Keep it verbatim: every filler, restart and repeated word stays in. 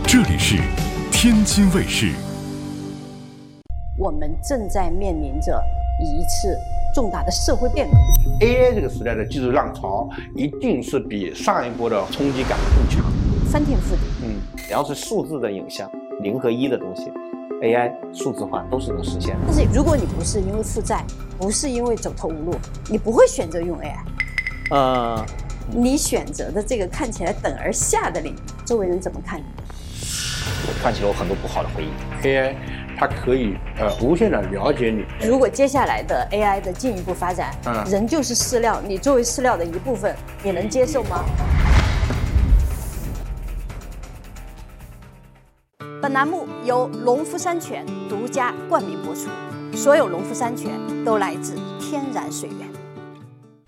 这里是天津卫视。 我们正在面临着一次重大的社会变革。 A I 这个时代的技术浪潮，一定是比上一波的冲击感更强。 翻天覆地。 嗯，只要是数字的影像，零和一的东西 ，A I 数字化都是能实现的。 但是如果你不是因为负债，不是因为走投无路，你不会选择用 A I。 呃， 你选择的这个看起来等而下的领域，周围人怎么看你？ 我串起了我很多不好的回忆。 A I 它可以呃无限的了解你。 如果接下来的 A I 的进一步发展，嗯，人就是饲料，你作为饲料的一部分，你能接受吗？本栏目由农夫山泉独家冠名播出，所有农夫山泉都来自天然水源。